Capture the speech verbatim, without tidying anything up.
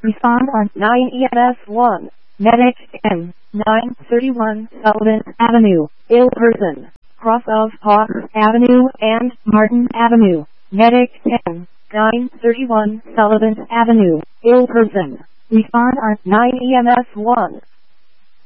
Respond on nine E M S one. Medic N. nine thirty-one Sullivan Avenue, ill person. Cross of Hawker Avenue and Martin Avenue. Medic N. nine thirty-one Sullivan Avenue, ill person. Respond on nine E M S one.